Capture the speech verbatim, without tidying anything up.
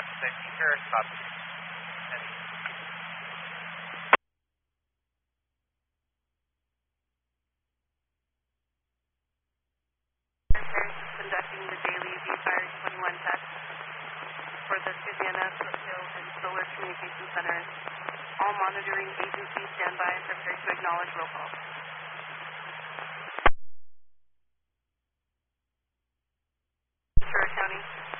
safety here, stop. Conducting the daily V Fire twenty-one test for the Susanna Foothills and Solar Communication Centers. All monitoring agencies stand by and prepare to acknowledge roll call. Ventura County.